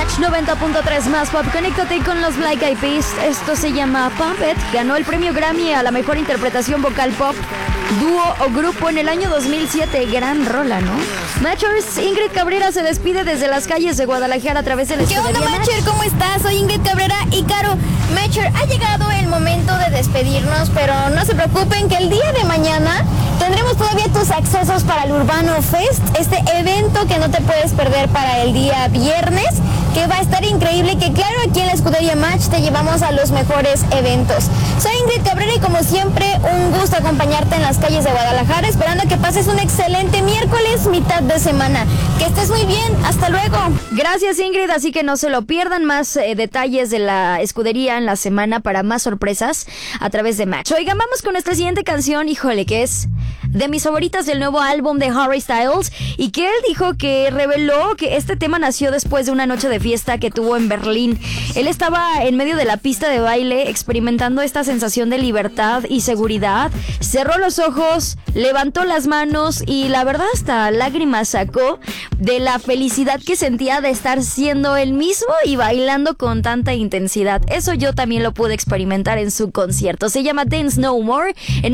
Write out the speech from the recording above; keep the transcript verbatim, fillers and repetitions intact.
Match noventa punto tres más pop. Conéctate con los Black Eyed Peas. Esto se llama Pump It. Ganó el premio Grammy a la mejor interpretación vocal pop, dúo o grupo en el año dos mil siete. Gran rola, ¿no? Matchers, Ingrid Cabrera se despide desde las calles de Guadalajara a través de la ¿Qué onda, escudería Matcher? ¿Cómo estás? Soy Ingrid Cabrera y Caro. Matcher, ha llegado el momento de despedirnos, pero no se preocupen que el día de mañana tendremos todavía tus accesos para el Urbano Fest, este evento que no te puedes perder para el día viernes, que va a estar increíble, que claro, aquí en la Escudería Match te llevamos a los mejores eventos. Soy Ingrid Cabrera y como siempre, un gusto acompañarte en las calles de Guadalajara, esperando que pases un excelente miércoles, mitad de semana. Que estés muy bien, hasta luego. Gracias, Ingrid, así que no se lo pierdan. Más eh, detalles de la escudería en la semana para más sorpresas a través de Match. Oigan, vamos con nuestra siguiente canción, híjole, que es de mis favoritas del nuevo álbum de Harry Styles, y que él dijo que reveló que este tema nació después de una noche de fiesta que tuvo en Berlín. Él estaba en medio de la pista de baile experimentando esta sensación de libertad y seguridad, cerró los ojos, levantó las manos y la verdad hasta lágrimas sacó de la felicidad que sentía de estar siendo él mismo y bailando con tanta intensidad. Eso yo también lo pude experimentar en su concierto. Se llama Dance No More. En